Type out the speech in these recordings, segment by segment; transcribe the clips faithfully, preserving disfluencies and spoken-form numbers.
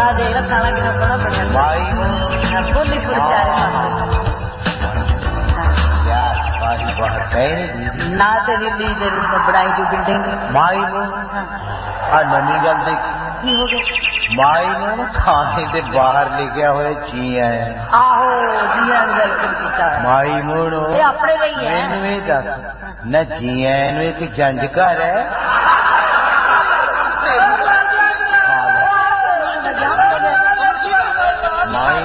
देख खाना कितना सोना बनया माई बोली पूरी चारे बाहर कहे ना तेरी ली तेरी बनाई जो बिल्डिंग माई नू आ नवी गल देखी की हो गया माई नू खाने दे बाहर लिखिया होया जी आए आहो जी आए वेलकम कीता माई नू ये अपने लिए है मैनू ये दस न जी आए नू एक जंज घर है माई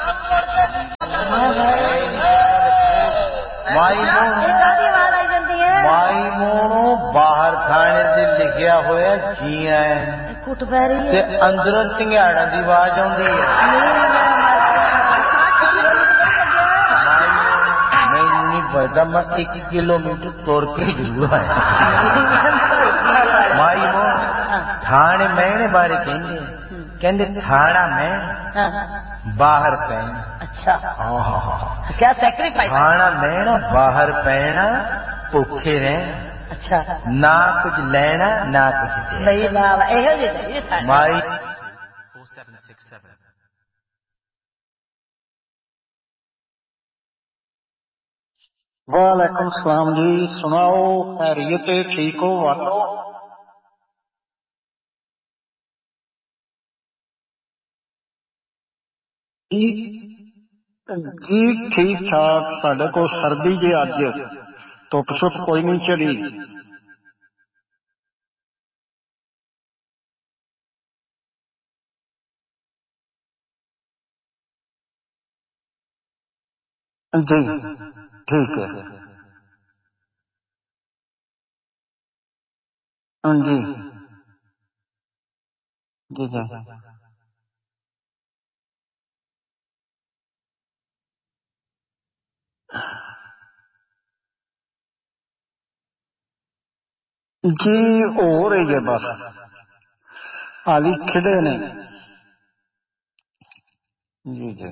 माई मोनू बाहर खाने से लिखिया होया जी आए कुट पै रही है अंदरों धिंगाड़ा की आवाज आती है मैनू नहीं पता मैं एक किलोमीटर तुर के जरूर आया माई मोन थाने मैने बारे कहते कहते थाना मैं बाहर पैना अच्छा क्या सैक्रिफाइस खाना मैना बाहर पैना भूखे रहना अच्छा ना कुछ लेना ना कुछ देना सही बात है एहो जी सही माई वालेकुम सलाम जी सुनाओ खैरियत ठीक हो वालो जी ठीक ठाक साडे को सर्दी जे अज धुप छुप कोई नहीं चढ़ी जी ठीक है जी जी जी जी हो रही है बस हाली खिड़े ने जी जी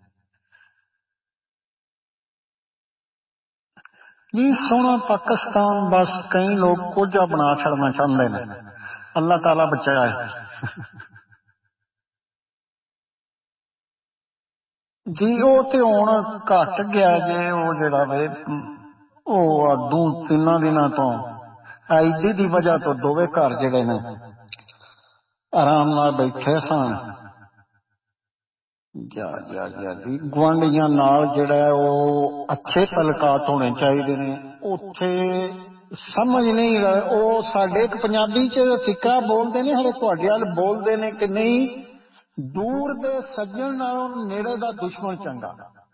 जी सोना पाकिस्तान बस कई लोग कोझा बना छड़ना चाहते हैं अल्लाह ताला बचाए जी वो तो हुण घट गया जे वो जड़ा वे वो दू तीन दिनों तो आईडी की वजह तो दोवे घर जड़े ने आराम नाल बैठे सन जा जा जा जी गुआंढियां नाल जिहड़ा है वो अच्छे तलकात होने चाहिए ने उत्थे समझ नहीं रहे वो साडे एक पंजाबी च सिक्का बोलते ने हरे तुहाडे अल बोलते ने कि नहीं दूर दे सज्जन नालों नेड़े दा दुश्मन चंगा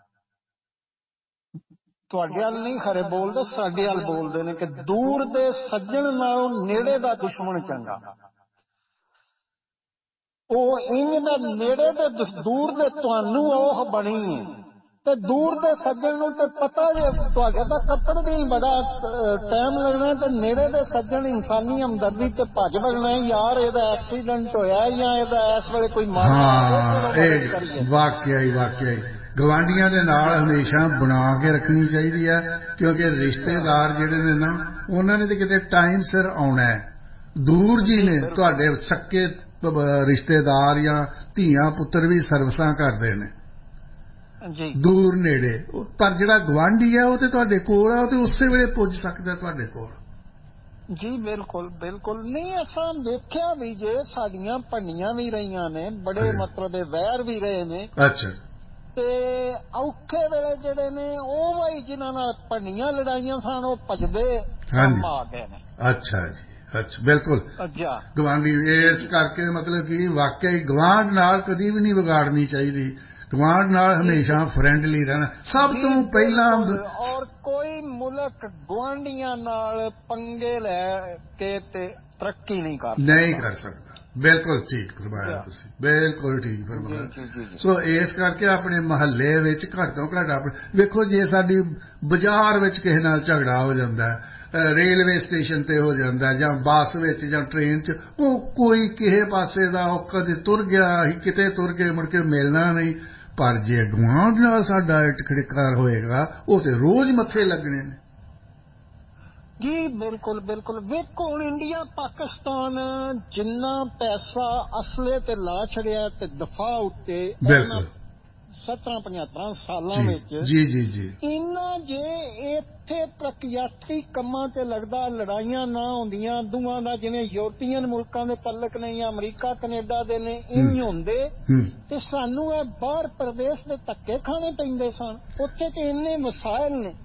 तुहाडे अल नहीं खरे बोलते साडे अल बोलते ने कि दूर दे सज्जन नालों नेड़े दा दुश्मन चंगा वो इंज दा नेड़े दे दूर दे तुहानू ओह बनी है ते दूर दे सज्जन नूं ते पता जे तुहाडे दा कपड़ भी बड़ा टाइम लगना ते नेड़े दे सज्जन इंसानी हमदर्दी ते भज बगना यार एदा एक्सीडेंट होया या एदा इस वेले कोई मारा वाकई वाकई गवांढियां दे नाल हमेशा बना के रखनी चाहिदी है क्योंकि रिश्तेदार जिहड़े ने ना उन्हां ने ते किते टाइम सिर आउणा है दूर जी ने तुहाडे सक्के रिश्तेदार या धीआं पुत्र भी सर्विसां करदे ने दूर नेड़े पर जिहड़ा गवांढी है वो ते तुहाडे कोल है वो ते उਸੇ वेले पुज सकदा तुहाडे कोल जी बिल्कुल बिल्कुल नहीं असा देखिया भी जे साडियां भंडियां भी रहीआं ने बड़े मतलब वैर भी रहे ने अच्छा ते औखे वेले जिहड़े ने ओ भाई जिन्हां नाल भंडियां लड़ाइयां सन ओ भजदे काम आ गए ने अच्छा जी अच्छा बिल्कुल अच्छा गवांढी इस करके मतलब कि वाकई गवांढ नाल कदी भी नहीं विगाड़नी चाहिए गवांढ नाल हमेशा फ्रेंडली रहना सब तो पहला और कोई मुल्क गवांढियां नाल पंगे लै के ते तरक्की नहीं कर नहीं कर सकता बिल्कुल ठीक फरमाया तुसीं बिल्कुल ठीक फरमाया सो इस करके अपने महल्ले विच घट तो घट अपने वेखो जे साडी बाजार विच किसे नाल झगड़ा हो जांदा है रेलवे स्टेशन ते हो जाता है जां बस विच जां ट्रेन च वो कोई किसे पासे दा वो कदे तुर गया किते तुर के मुड़ के मिलना नहीं पर जे गुआंढ नाल साडा खड़िकार होएगा वो ते रोज मत्थे लगने ने ਜੀ ਬਿਲਕੁਲ ਬਿਲਕੁਲ। ਵੇਖੋ ਹੁਣ ਇੰਡੀਆ ਪਾਕਿਸਤਾਨ ਜਿੰਨਾ ਪੈਸਾ ਅਸਲੇ ਤੇ ਲਾ ਛੜਿਆ ਤੇ ਦਫਾ ਉੱਤੇ ਬਿਲਕੁਲ ਸੱਤਰਾਂ ਪਝੱਤਰਾਂ ਸਾਲਾਂ ਵਿੱਚ ਜੀ ਜੀ ਜੀ ਇੰਨਾ ਜੇ ਇੱਥੇ ਤਰੱਕੀਆਤੀ ਕੰਮਾਂ ਤੇ ਲੱਗਦਾ ਲੜਾਈਆਂ ਨਾ ਹੁੰਦੀਆਂ ਦੋਵਾਂ ਦਾ ਜਿਵੇਂ ਯੂਰਪੀਅਨ ਮੁਲਕਾਂ ਦੇ ਪੱਲਕ ਨੇ ਜਾਂ ਅਮਰੀਕਾ ਕੈਨੇਡਾ ਦੇ ਨੇ ਇੰਝ ਹੁੰਦੇ ਤੇ ਸਾਨੂੰ ਇਹ ਬਾਹਰ ਪ੍ਰਦੇਸ਼ ਦੇ ਧੱਕੇ ਖਾਣੇ ਪੈਂਦੇ ਸਨ। ਉੱਥੇ ਤੇ ਇੰਨੇ ਵਸਾਇਲ ਨੇ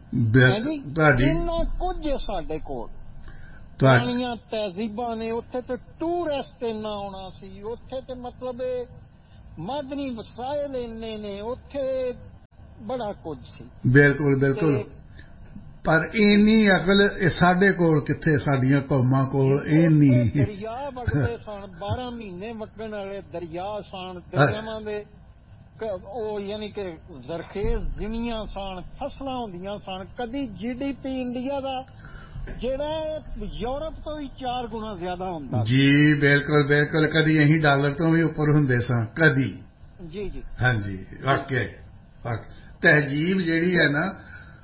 ਇੰਨਾ ਕੁਝ ਸਾਡੇ ਕੋਲ ਪੁਰਾਣੀਆਂ ਤਹਿਜ਼ੀਬਾਂ ਨੇ ਉੱਥੇ ਤੇ ਟੂਰਿਸਟ ਇੰਨਾ ਆਉਣਾ ਸੀ ਉੱਥੇ ਤੇ ਮਤਲਬ ਮਾਦਨੀ ਵਸਾਇਲ ਇੰਨੇ ਨੇ ਉੱਥੇ ਬੜਾ ਕੁਝ ਸੀ। ਬਿਲਕੁਲ ਬਿਲਕੁਲ ਪਰ ਇੰਨੀ ਅਕਲ ਸਾਡੇ ਕੋਲ ਕਿੱਥੇ ਸਾਡੀਆਂ ਕੌਮਾਂ ਕੋਲ ਇੰਨੀ ਦਰਿਆ ਵਗਦੇ ਸਨ ਬਾਰਾਂ ਮਹੀਨੇ ਵਗਣ ਵਾਲੇ ਦਰਿਆ ਸਨ ਦਰਿਆਵਾਂ ਦੇ ਉਹ ਯਾਨੀ ਕਿ ਜ਼ਰਖੇਜ਼ ਜ਼ਮੀਨਾਂ ਸਨ ਫਸਲਾਂ ਹੁੰਦੀਆਂ ਸਨ ਕਦੀ ਜੀ ਡੀ ਪੀ ਇੰਡੀਆ ਦਾ ਜਿਹੜਾ ਯੂਰਪ ਤੋਂ ਵੀ ਚਾਰ ਗੁਣਾ ਜ਼ਿਆਦਾ ਹੁੰਦਾ ਜੀ। ਬਿਲਕੁਲ ਬਿਲਕੁਲ ਕਦੀ ਅਸੀਂ ਡਾਲਰ ਤੋਂ ਵੀ ਉੱਪਰ ਹੁੰਦੇ ਸਾਂ ਕਦੀ ਜੀ ਜੀ ਹਾਂਜੀ ਵਾਕਿਆ ਤਹਿਜੀਬ ਜਿਹੜੀ ਹੈ ਨਾ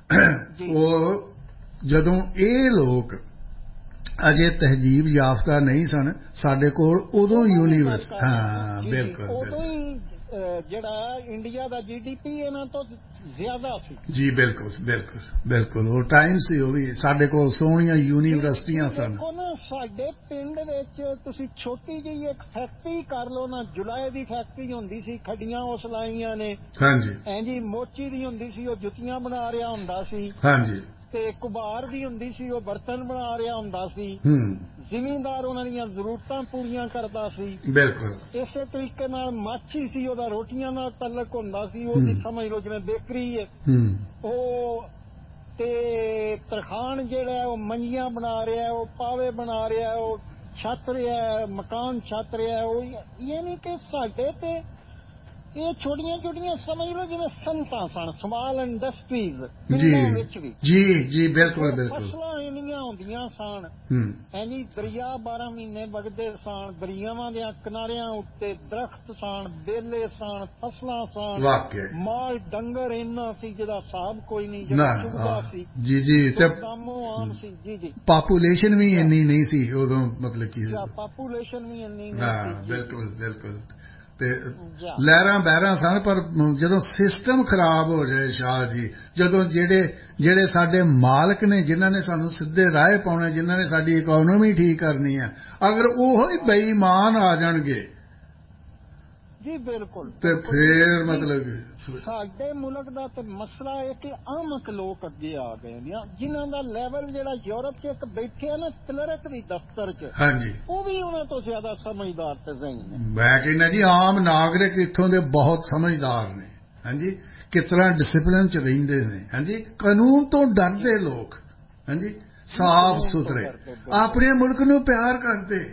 ਉਹ ਜਦੋਂ ਇਹ ਲੋਕ ਅਜੇ ਤਹਿਜੀਬ ਯਾਫਤਾ ਨਹੀਂ ਸਨ ਸਾਡੇ ਕੋਲ ਉਦੋਂ ਯੂਨੀਵਰਸਿਟੀ ਹਾਂ ਬਿਲਕੁਲ ਉਦੋਂ ਹੀ ਜਿਹੜਾ ਇੰਡੀਆ ਦਾ ਜੀ ਡੀ ਪੀ ਇਹਨਾਂ ਤੋਂ ਜ਼ਿਆਦਾ ਸੀ ਜੀ। ਬਿਲਕੁਲ ਬਿਲਕੁਲ ਬਿਲਕੁਲ ਉਹ ਟਾਈਮ ਸੀ ਉਹ ਵੀ ਸਾਡੇ ਕੋਲ ਸੋਹਣੀਆਂ ਯੂਨੀਵਰਸਿਟੀਆਂ ਸਨ। ਦੇਖੋ ਨਾ ਸਾਡੇ ਪਿੰਡ ਵਿੱਚ ਤੁਸੀਂ ਛੋਟੀ ਜਿਹੀ ਇੱਕ ਫੈਕਟਰੀ ਕਰ ਲਓ ਨਾ ਜੁਲਾਏ ਦੀ ਫੈਕਟਰੀ ਹੁੰਦੀ ਸੀ ਖੱਡੀਆਂ ਉਸ ਲਾਈਆਂ ਨੇ ਹਾਂਜੀ ਐਂਜੀ ਮੋਚੀ ਦੀ ਹੁੰਦੀ ਸੀ ਉਹ ਜੁੱਤੀਆਂ ਬਣਾ ਰਿਹਾ ਹੁੰਦਾ ਸੀ ਹਾਂਜੀ ਤੇ ਕੁਬਾਰ ਦੀ ਹੁੰਦੀ ਸੀ ਉਹ ਬਰਤਨ ਬਣਾ ਰਿਹਾ ਹੁੰਦਾ ਸੀ ਜ਼ਿਮੀਂਦਾਰ ਉਹਨਾਂ ਦੀਆਂ ਜ਼ਰੂਰਤਾਂ ਪੂਰੀਆਂ ਕਰਦਾ ਸੀ ਬਿਲਕੁਲ ਇਸੇ ਤਰੀਕੇ ਨਾਲ ਮਾਛੀ ਸੀ ਉਹਦਾ ਰੋਟੀਆਂ ਨਾਲ ਤਲਕ ਹੁੰਦਾ ਸੀ ਉਹਦੀ ਸਮਝ ਲਓ ਜਿਵੇਂ ਬੇਕਰੀ ਹੈ ਉਹ ਤੇ ਤਰਖਾਣ ਜਿਹੜਾ ਉਹ ਮੰਜੀਆਂ ਬਣਾ ਰਿਹਾ ਉਹ ਪਾਵੇ ਬਣਾ ਰਿਹਾ ਉਹ ਛੱਤ ਰਿਹਾ ਮਕਾਨ ਛੱਤ ਰਿਹਾ ਉਹ ਯਾਨੀ ਕਿ ਸਾਡੇ ਤੇ ਇਹ ਛੋਟੀਆਂ ਛੋਟੀਆਂ ਸਮਝ ਲਓ ਜਿਵੇਂ ਸੰਤਾਂ ਸਨ ਸਮਾਲ ਇੰਡਸਟਰੀਜ਼ ਪਿੰਡਾਂ ਵਿੱਚ ਵੀ ਜੀ ਜੀ ਬਿਲਕੁਲ ਬਿਲਕੁਲ ਫਸਲਾਂ ਇੰਨੀਆਂ ਹੁੰਦੀਆਂ ਸਨ ਐਨੀ ਦਰਿਆ ਬਾਰਾਂ ਮਹੀਨੇ ਵਗਦੇ ਸਨ ਦਰਿਆਵਾਂ ਦੇ ਕਿਨਾਰਿਆਂ ਉੱਤੇ ਦਰਖਤ ਸਨ ਬੇਲੇ ਸਨ ਫਸਲਾਂ ਸਨ ਮਾਲ ਡੰਗਰ ਇੰਨਾ ਸੀ ਜਿਹਦਾ ਹਿਸਾਬ ਕੋਈ ਨਹੀਂ ਜਿਹੜਾ ਚੁਗਦਾ ਸੀ ਜੀ ਜੀ ਤੇ ਆਮ ਸੀ ਜੀ ਜੀ ਪਾਪੂਲੇਸ਼ਨ ਵੀ ਇੰਨੀ ਨਹੀਂ ਸੀ ਉਦੋਂ ਮਤਲਬ ਕੀ ਪਾਪੂਲੇਸ਼ਨ ਵੀ ਇੰਨੀ ਨਹੀਂ ਸੀ ਬਿਲਕੁਲ ਬਿਲਕੁਲ ਤੇ ਲਹਿਰਾਂ ਬਹਿਰਾਂ ਸਨ ਪਰ ਜਦੋਂ ਸਿਸਟਮ ਖਰਾਬ ਹੋ ਜਾਏ ਸ਼ਾਹ ਜੀ ਜਦੋਂ ਜਿਹੜੇ ਜਿਹੜੇ ਸਾਡੇ ਮਾਲਕ ਨੇ ਜਿਨ੍ਹਾਂ ਨੇ ਸਾਨੂੰ ਸਿੱਧੇ ਰਾਹ ਪਾਉਣੇ ਜਿਨ੍ਹਾਂ ਨੇ ਸਾਡੀ ਇਕਨੋਮੀ ਠੀਕ ਕਰਨੀ ਹੈ ਅਗਰ ਉਹ ਹੀ ਬੇਈਮਾਨ ਆ ਜਾਣਗੇ ਜੀ ਬਿਲਕੁਲ ਤੇ ਫਿਰ ਮਤਲਬ ਸਾਡੇ ਮੁਲਕ ਦਾ ਤੇ ਮਸਲਾ ਹੈ ਕਿ ਆਮਕ ਲੋਕ ਅੱਗੇ ਆ ਗਏ ਨੇ ਜਿਨ੍ਹਾਂ ਦਾ ਲੈਵਲ ਜਿਹੜਾ ਯੂਰਪ 'ਚ ਇੱਕ ਬੈਠਿਆ ਨਾ ਕਲਰਕ ਦੀ ਦਫ਼ਤਰ 'ਚ ਹਾਂਜੀ ਉਹ ਵੀ ਉਹਨਾਂ ਤੋਂ ਜ਼ਿਆਦਾ ਸਮਝਦਾਰ ਤੇ ਜ਼ਹੀਨ ਨੇ ਮੈਂ ਕਹਿੰਦਾ ਜੀ ਆਮ ਨਾਗਰਿਕ ਇੱਥੋਂ ਦੇ ਬਹੁਤ ਸਮਝਦਾਰ ਨੇ ਹਾਂਜੀ ਕਿਸ ਤਰ੍ਹਾਂ ਡਿਸਿਪਲਿਨ 'ਚ ਰਹਿੰਦੇ ਨੇ ਹਾਂਜੀ ਕਾਨੂੰਨ ਤੋਂ ਡਰਦੇ ਲੋਕ ਹਾਂਜੀ ਸਾਫ਼ ਸੁਥਰੇ ਆਪਣੇ ਮੁਲਕ ਨੂੰ ਪਿਆਰ ਕਰਦੇ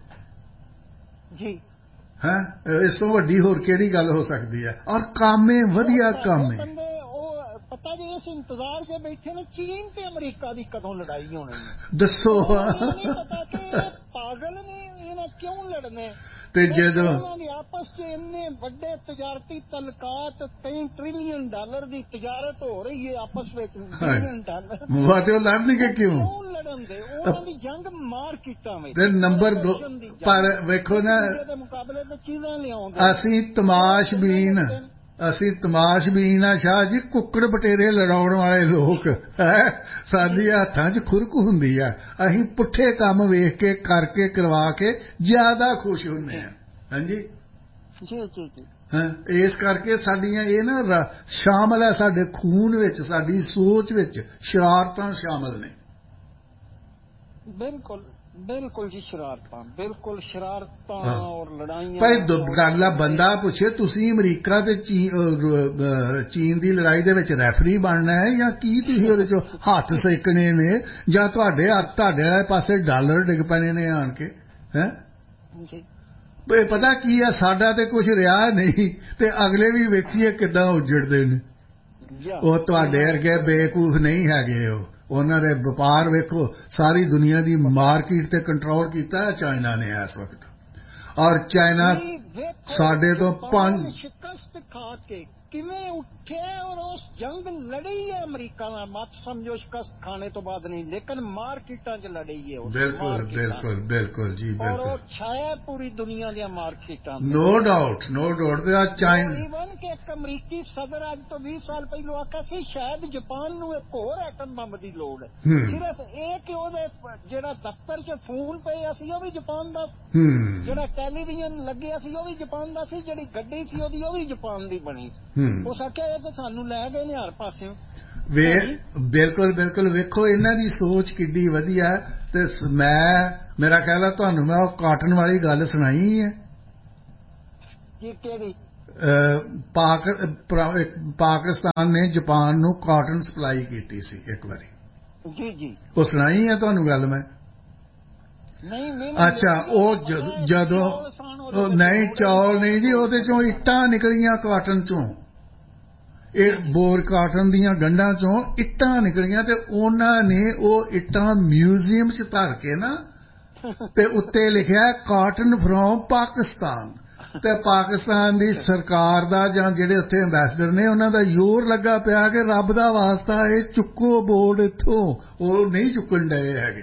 ਜੀ ਹੈ ਇਸ ਤੋਂ ਵੱਡੀ ਹੋਰ ਕਿਹੜੀ ਗੱਲ ਹੋ ਸਕਦੀ ਹੈ ਔਰ ਕਾਮੇ ਵਧੀਆ ਕਾਮੇ ਉਹ ਪਤਾ ਜੀ ਇਸ ਇੰਤਜ਼ਾਰ 'ਚ ਬੈਠੇ ਨੇ ਚੀਨ ਤੇ ਅਮਰੀਕਾ ਦੀ ਕਦੋਂ ਲੜਾਈ ਹੋਣੀ ਹੈ ਦੱਸੋ ਨਹੀਂ ਪਤਾ ਕਿ ਪਾਗਲ ਨੇ ਇਹਨਾਂ ਕਿਉਂ ਲੜਨੇ ਤੇ ਜਦੋਂ ਆਪਸ 'ਚ ਇੰਨੇ ਵੱਡੇ ਤਜਾਰਤੀ ਤਲਕਾਤ ਤਿੰਨ ਟ੍ਰਿਲੀਅਨ ਡਾਲਰ ਦੀ ਤਜਾਰਤ ਹੋ ਰਹੀ ਹੈ ਆਪਸ ਵਿੱਚ ਟ੍ਰਿਲੀਅਨ ਡਾਲਰ ਵਾਤੇ ਲੜਨਗੇ ਕਿਉਂ ਲੜਨ ਦੇ ਉਹਨਾਂ ਦੀ ਜੰਗ ਮਾਰਕੀਟਾਂ ਵਿੱਚ ਤੇ ਨੰਬਰ ਦੋ ਪਰ ਵੇਖੋ ਨਾ ਮੁਕਾਬਲੇ ਤੇ ਚੀਜ਼ਾਂ ਲਿਆਉਂਦੇ ਅਸੀਂ ਤਮਾਸ਼ਬੀਨ ਅਸੀਂ ਤਮਾਸ਼ਬੀਨ ਆ ਸ਼ਾਹ ਜੀ ਕੁੱਕੜ ਬਟੇਰੇ ਲੜਾਉਣ ਵਾਲੇ ਲੋਕ ਹੈ ਸਾਡੀ ਹੱਥਾਂ 'ਚ ਖੁਰਕ ਹੁੰਦੀ ਆ ਅਸੀਂ ਪੁੱਠੇ ਕੰਮ ਵੇਖ ਕੇ ਕਰਕੇ ਕਰਵਾ ਕੇ ਜ਼ਿਆਦਾ ਖੁਸ਼ ਹੁੰਦੇ ਹਾਂ ਹਾਂਜੀ ਜੀ ਜੀ ਜੀ ਹਾਂ ਇਸ ਕਰਕੇ ਸਾਡੀਆਂ ਇਹ ਨਾ ਸ਼ਾਮਲ ਹੈ ਸਾਡੇ ਖੂਨ ਵਿੱਚ ਸਾਡੀ ਸੋਚ ਵਿੱਚ ਸ਼ਰਾਰਤਾਂ ਸ਼ਾਮਲ ਨੇ ਬਿਲਕੁਲ ਬਿਲਕੁਲ ਜੀ ਸ਼ਰਾਰਤਾਂ ਬਿਲਕੁਲ ਸ਼ਰਾਰਤਾਂ ਔਰ ਲੜਾਈਆਂ ਭਾਈ ਗੱਲ ਆ ਬੰਦਾ ਪੁੱਛੇ ਤੁਸੀਂ ਅਮਰੀਕਾ ਤੇ ਚੀਨ ਦੀ ਲੜਾਈ ਦੇ ਵਿੱਚ ਰੈਫਰੀ ਬਣਨਾ ਹੈ ਜਾਂ ਕੀ ਤੁਸੀਂ ਉਹਦੇ ਚੋਂ ਹੱਥ ਸੇਕਣੇ ਨੇ ਜਾਂ ਤੁਹਾਡੇ ਤੁਹਾਡੇ ਪਾਸੇ ਡਾਲਰ ਡਿੱਗ ਪੈਣੇ ਨੇ ਆਣ ਕੇ ਹੈ ਪਤਾ ਕੀ ਆ ਸਾਡਾ ਤੇ ਕੁਝ ਰਿਹਾ ਨਹੀਂ ਤੇ ਅਗਲੇ ਵੀ ਵੇਖੀਏ ਕਿੱਦਾਂ ਉੱਜੜਦੇ ਨੇ ਉਹ ਤੁਹਾਡੇ ਵਰਗੇ ਬੇਵਕੂਫ ਨਹੀਂ ਹੈਗੇ ਉਹ ਉਹਨਾਂ ਦੇ ਵਪਾਰ ਵੇਖੋ ਸਾਰੀ ਦੁਨੀਆ ਦੀ ਮਾਰਕੀਟ ਤੇ ਕੰਟਰੋਲ ਕੀਤਾ ਹੈ ਚਾਈਨਾ ਨੇ ਇਸ ਵਕਤ ਔਰ ਚਾਈਨਾ ਸਾਡੇ ਤੋਂ ਪੰਜ ਸ਼ਿਕਸਤ ਖਾ ਕੇ ਕਿਵੇਂ ਉੱਠਿਆ ਔਰ ਉਸ ਜੰਗ ਲੜੀ ਹੈ ਅਮਰੀਕਾ ਨਾਲ। ਮਤ ਸਮਝੋ ਸ਼ਿਕਸਤ ਖਾਣੇ ਤੋਂ ਬਾਅਦ ਨਹੀਂ, ਲੇਕਿਨ ਮਾਰਕੀਟਾਂ 'ਚ ਲੜੀ ਹੈ। ਬਿਲਕੁਲ ਬਿਲਕੁਲ ਬਿਲकुल ਜੀ ਔਰ ਬਿਲकुल। ਉਹ ਛਾਇਆ ਪੂਰੀ ਦੁਨੀਆ ਦੀਆਂ ਮਾਰਕੀਟਾਂ। No doubt no doubt. ਤੇ ਅੱਜ ਚਾਈਨਾ ਈਵਨ ਕਿ ਇੱਕ ਅਮਰੀਕੀ ਸਦਰ ਅੱਜ ਤੋਂ ਵੀਹ ਸਾਲ ਪਹਿਲਾਂ ਆਖਿਆ ਸੀ ਸ਼ਾਇਦ ਜਾਪਾਨ ਨੂੰ ਇੱਕ ਹੋਰ ਐਟਮ ਬੰਬ ਦੀ ਲੋੜ ਹੈ। ਸਿਰਫ ਇਹ ਕਿ ਉਹਦੇ ਜਿਹੜਾ ਦਫ਼ਤਰ 'ਚ ਫੋਨ ਪਿਆ ਸੀ ਉਹ ਵੀ ਜਾਪਾਨ ਦਾ, ਜਿਹੜਾ ਟੈਲੀਵਿਜ਼ਨ ਲੱਗਿਆ ਸੀ ਉਹ ਵੀ ਜਾਪਾਨ ਦਾ ਸੀ, ਜਿਹੜੀ ਗੱਡੀ ਸੀ ਉਹਦੀ ਉਹ ਵੀ ਜਾਪਾਨ ਦੀ ਬਣੀ ਸੀ। ਉਸ ਆਖਿਆ ਇਹ ਤਾਂ ਸਾਨੂੰ ਲੈ ਗਏ ਨੇ ਹਰ ਪਾਸਿਓਂ। ਵੇ ਬਿਲਕੁਲ ਬਿਲकुल। ਵੇਖੋ ਇਹਨਾਂ ਦੀ ਸੋਚ ਕਿੱਡੀ ਵਧੀਆ। ਤੇ ਮੈਂ ਮੇਰਾ ਖਿਆਲ ਹੈ ਤੁਹਾਨੂੰ ਮੈਂ ਉਹ ਕਾਟਨ ਵਾਲੀ ਗੱਲ ਸੁਣਾਈ ਹੈ ਜੀ। ਕਿਹੜੀ? ਪਾਕ ਪਾਕਿਸਤਾਨ ਨੇ ਜਾਪਾਨ ਨੂੰ ਕਾਟਨ ਸਪਲਾਈ ਕੀਤੀ ਸੀ ਇੱਕ ਵਾਰੀ। ਜੀ ਜੀ। ਉਹ ਸੁਣਾਈ ਹੈ ਤੁਹਾਨੂੰ ਗੱਲ ਮੈਂ? ਨਹੀਂ ਨਹੀਂ। ਅੱਛਾ ਉਹ ਜਦੋਂ ਨਹੀਂ ਚੌਲ ਨਹੀਂ ਜੀ, ਉਹਦੇ ਚੋਂ ਇੱਟਾਂ ਨਿਕਲੀਆਂ ਕਾਟਨ ਚੋਂ, ਇਹ ਬੋਰ ਕਾਟਨ ਦੀਆਂ ਗੰਢਾਂ ਚੋਂ ਇੱਟਾਂ ਨਿਕਲੀਆਂ ਤੇ ਉਹਨਾਂ ਨੇ ਉਹ ਇੱਟਾਂ ਮਿਊਜ਼ੀਅਮ 'ਚ ਧਰ ਕੇ ਨਾ ਤੇ ਉੱਤੇ ਲਿਖਿਆ ਕਾਟਨ ਫਰੋਮ ਪਾਕਿਸਤਾਨ। ਤੇ ਪਾਕਿਸਤਾਨ ਦੀ ਸਰਕਾਰ ਦਾ ਜਾਂ ਜਿਹੜੇ ਉੱਥੇ ਐਂਬੈਸਡਰ ਨੇ ਉਹਨਾਂ ਦਾ ਜ਼ੋਰ ਲੱਗਾ ਪਿਆ ਕਿ ਰੱਬ ਦਾ ਵਾਸਤਾ ਇਹ ਚੁੱਕੋ ਬੋਰਡ ਇੱਥੋਂ। ਉਹ ਨਹੀਂ ਚੁੱਕਣ ਡਏ ਹੈਗੇ।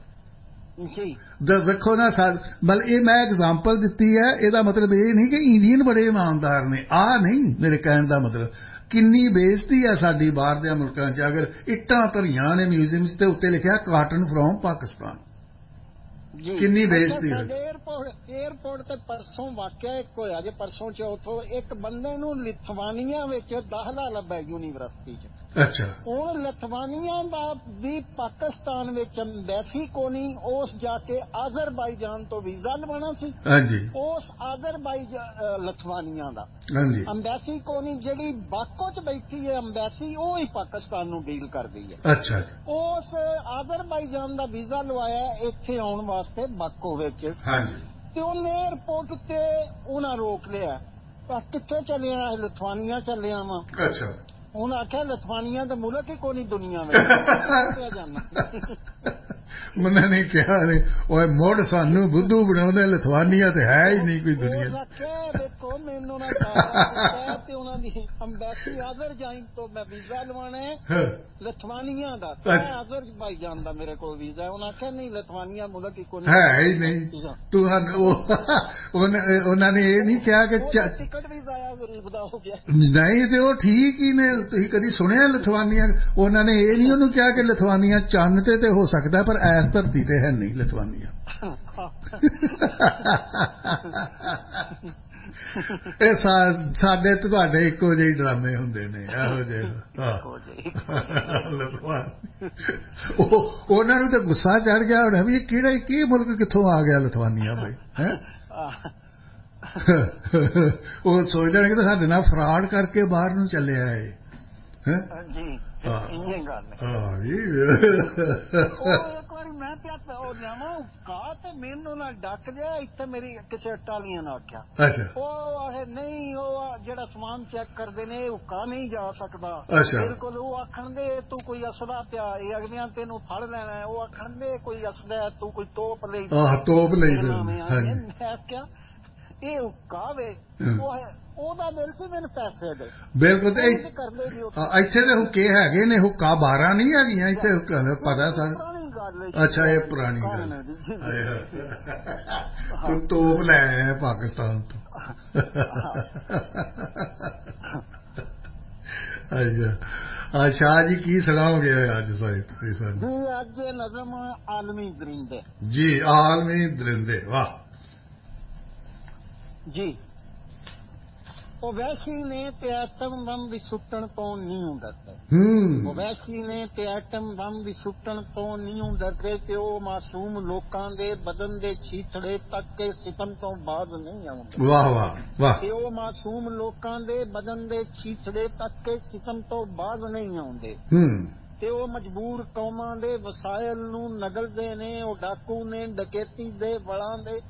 ਵੇਖੋ ਨਾ ਸਰ, ਮਤਲਬ ਇਹ ਮੈਂ ਐਗਜ਼ਾਮਪਲ ਦਿੱਤੀ ਹੈ। ਇਹਦਾ ਮਤਲਬ ਇਹ ਨਹੀਂ ਕਿ ਇੰਡੀਅਨ ਬੜੇ ਇਮਾਨਦਾਰ ਨੇ, ਆਹ ਨਹੀਂ ਮੇਰੇ ਕਹਿਣ ਦਾ ਮਤਲਬ। ਕਿੰਨੀ ਬੇਇੱਜ਼ਤੀ ਹੈ ਸਾਡੀ ਬਾਹਰ ਦੇ ਮੁਲਕਾਂ 'ਚ ਅਗਰ ਇੱਟਾਂ ਧਰੀਆਂ ਨੇ ਮਿਊਜ਼ੀਅਮ 'ਚ ਤੇ ਉੱਤੇ ਲਿਖਿਆ ਕਾਟਨ ਫਰੋਮ ਪਾਕਿਸਤਾਨ। ਕਿੰਨੀ ਬੇਇੱਜ਼ਤੀ ਹੈ। ਏਅਰਪੋਰਟ ਏਅਰਪੋਰਟ ਤੇ ਪਰਸੋਂ ਵਾਕਿਆ ਇੱਕ ਹੋਇਆ ਜੇ, ਪਰਸੋਂ ਚੌਥੋਂ ਇੱਕ ਬੰਦੇ ਨੂੰ ਲਿਥਵਾਨੀਆ ਵਿੱਚ ਦਾਖਲਾ ਲੱਭਾ ਯੂਨੀਵਰਸਿਟੀ 'ਚ। ਅੱਛਾ। ਹੁਣ ਲਿਥਵਾਨੀਆ ਦਾ ਵੀ ਪਾਕਿਸਤਾਨ ਵਿੱਚ ਅੰਬੈਸੀ ਕੋਨੀ, ਉਸ ਜਾ ਕੇ ਆਜ਼ਰਬਾਈਜਾਨ ਤੋਂ ਵੀਜ਼ਾ ਲਵਾਉਣਾ ਸੀ। ਹਾਂਜੀ। ਉਸ ਆਜ਼ਰਬਾਈਜਾਨ ਲਿਥਵਾਨੀਆ ਦਾ ਹਾਂਜੀ ਅੰਬੈਸੀ ਕੋਨੀ ਜਿਹੜੀ ਬਾਕੋ 'ਚ ਬੈਠੀ ਹੈ ਅੰਬੈਸੀ, ਉਹ ਹੀ ਪਾਕਿਸਤਾਨ ਨੂੰ ਡੀਲ ਕਰਦੀ ਹੈ। ਅੱਛਾ। ਉਸ ਆਜ਼ਰਬਾਈਜਾਨ ਦਾ ਵੀਜ਼ਾ ਲਵਾਇਆ ਇੱਥੇ ਆਉਣ ਵਾਸਤੇ ਬਾਕੋ ਵਿੱਚ। ਹਾਂਜੀ। ਤੇ ਉਹਨੇ ਏਅਰਪੋਰਟ ਤੇ ਉਹਨਾਂ ਰੋਕ ਲਿਆ। ਕਿੱਥੇ ਚੱਲਿਆ? ਲਿਥਵਾਨੀਆ ਚੱਲਿਆ ਵਾ। ਅੱਛਾ। ਉਹਨੇ ਆਖਿਆ ਲਿਥਵਾਨੀਆ ਦਾ ਮੁਲਕ ਹੀ ਕੋਈ ਨਹੀਂ ਦੁਨੀਆ ਵਿੱਚ। ਉਹਨਾਂ ਨੇ ਕਿਹਾ ਨੇ ਓਏ ਮੁੜ ਸਾਨੂੰ ਬੁੱਧੂ ਬਣਾਉਂਦੇ, ਲਿਥਵਾਨੀਆ ਤੇ ਹੈ ਹੀ ਨਹੀਂ ਕੋਈ ਦੁਨੀਆ। ਉਹ ਆਖਿਆ ਦੇਖੋ ਮੈਨੂੰ ਨਾ ਦਾਖਲਾ ਤੇ ਉਹਨਾਂ ਦੀ ਅੰਬੈਸੀ ਆਜ਼ਰਬਾਈਜਾਨ ਤੋਂ ਮੈਂ ਵੀਜ਼ਾ ਲਵਾਉਣਾ ਹੈ ਲਿਥਵਾਨੀਆ ਦਾ। ਆਜ਼ਰਬਾਈਜਾਨ ਦਾ ਮੇਰੇ ਕੋਲ ਵੀਜ਼ਾ। ਉਹਨਾਂ ਆਖਿਆ ਨਹੀਂ ਲਿਥਵਾਨੀਆ ਮੁਲਕ ਹੀ ਕੋਈ ਹੈ ਹੀ ਨਹੀਂ। ਉਹਨਾਂ ਨੇ ਇਹ ਨਹੀਂ ਕਿਹਾ ਕਿ ਟਿਕਟ ਵੀ ਜ਼ਾਇਆ ਗਰੀਬ ਦਾ ਹੋ ਗਿਆ। ਨਹੀਂ ਤੇ ਉਹ ਠੀਕ ਹੀ ਨੇ। ਤੁਸੀਂ ਕਦੀ ਸੁਣਿਆ ਲਿਥਵਾਨੀਆ? ਉਹਨਾਂ ਨੇ ਇਹ ਨਹੀਂ ਉਹਨੂੰ ਕਿਹਾ ਕਿ ਲਿਥਵਾਨੀਆ ਚੰਨ ਤੇ ਤੇ ਹੋ ਸਕਦਾ ਪਰ ਐਸ ਧਰਤੀ ਤੇ ਹੈ ਨਹੀਂ ਲਿਥਵਾਨੀਆ। ਇਹ ਸਾਡੇ ਤੇ ਤੁਹਾਡੇ ਇੱਕੋ ਜਿਹੇ ਡਰਾਮੇ ਹੁੰਦੇ ਨੇ ਇਹੋ ਜਿਹੇ। ਉਹਨਾਂ ਨੂੰ ਤਾਂ ਗੁੱਸਾ ਚੜ ਗਿਆ ਹੋਣਾ ਵੀ ਇਹ ਕਿਹੜਾ ਕੀ ਮੁਲਕ ਕਿੱਥੋਂ ਆ ਗਿਆ ਲਿਥਵਾਨੀਆ ਬਈ। ਹੈਂ ਉਹ ਸੋਚਦੇ ਨੇ ਕਿ ਸਾਡੇ ਨਾਲ ਫਰਾਡ ਕਰਕੇ ਬਾਹਰ ਨੂੰ ਚੱਲਿਆ ਹੈ। ਇੱਕ ਵਾਰੀ ਮੈਂ ਪਿਆ ਜਾਵਾਂ ਕਾ ਤੇ ਮੈਨੂੰ ਨਾਲ ਡੱਕ ਲਿਆ ਇੱਥੇ ਮੇਰੀ ਕਿਸੇ ਟਾਲੀਆਂ ਨੇ ਆਖਿਆ। ਉਹ ਆਖੇ ਨਹੀਂ ਉਹ ਜਿਹੜਾ ਸਮਾਨ ਚੈੱਕ ਕਰਦੇ ਨੇ ਉਹ ਕਾ ਨਹੀਂ ਜਾ ਸਕਦਾ। ਬਿਲਕੁਲ ਉਹ ਆਖਣ ਦੇ ਤੂੰ ਕੋਈ ਅਸਲਾ ਪਿਆ ਇਹ ਅਗਲਿਆਂ ਤੈਨੂੰ ਫੜ ਲੈਣਾ। ਉਹ ਆਖਣ ਦੇ ਕੋਈ ਅਸਲਾ ਤੂੰ ਕੋਈ ਤੋਪ ਲਈ ਤੋਪ ਲਈ। ਮੈਂ ਕਿਹਾ ਇਹ ਹੁੱਕਾ ਵੇ ਉਹਦਾ ਬਿਲ ਸੀ ਮੈਨੂੰ ਪੈਸੇ ਦੇ। ਬਿਲਕੁਲ। ਇੱਥੇ ਤੇ ਹੁੱਕੇ ਹੈਗੇ ਨੇ, ਹੁੱਕਾ ਬਾਰਾਂ ਨਹੀਂ ਹੈਗੀਆਂ ਇੱਥੇ ਹੁੱਕਾ ਪਤਾ ਸਾਨੂੰ। ਅੱਛਾ ਇਹ ਪੁਰਾਣੀ ਗੱਲ। ਤੂੰ ਤੋਪ ਲੈ ਆਇਆ ਪਾਕਿਸਤਾਨ ਤੋਂ। ਅੱਛਾ ਸ਼ਾਹ ਜੀ ਕੀ ਸੁਣਾਓਗੇ ਅੱਜ ਤੁਸੀਂ ਸਾਨੂੰ? ਅੱਜ ਨਜ਼ਮ ਆਲਮੀ ਦਰਿੰਦੇ। ਜੀ ਆਲਮੀ ਦਰਿੰਦੇ। ਵਾਹ ਜੀ। ਉਹ ਵੈਸ਼ੀ ਨੇ ਤੇ ਐਟਮ ਬੰਬ ਵੀ ਸੁੱਟਣ ਤੋਂ ਨਹੀਂ ਡਰਦੇ। ਉਹ ਵੈਸ਼ੀ ਨੇ ਤੇ ਐਟਮ ਬੰਬ ਵੀ ਸੁੱਟਣ ਤੋਂ ਨਹੀਂ ਡਰਦੇ ਤੇ ਉਹ ਮਾਸੂਮ ਲੋਕਾਂ ਦੇ ਬਦਨ ਦੇ ਛੀਥੜੇ ਤੱਕ ਕੇ ਸਿਤਮ ਤੋਂ ਬਾਜ਼ ਨਹੀਂ ਆਉਂਦੇ। ਵਾਹ ਵਾਹ ਵਾਹ। ਤੇ ਉਹ ਮਾਸੂਮ ਲੋਕਾਂ ਦੇ ਬਦਨ ਦੇ ਛੀਥੜੇ ਤੱਕ ਕੇ ਸਿਤਮ ਤੋਂ ਬਾਜ਼ ਨਹੀਂ ਆਉਂਦੇ। ਤੇ ਉਹ ਮਜਬੂਰ ਕੌਮਾਂ ਦੇ ਵਸਾਇਲ ਨੂੰ ਨਗਲਦੇ ਨੇ। ਉਹ ਡਾਕੂ ਨੇ ਡਕੈਤੀ ਦੇ ਵਲਾਂ ਦੇ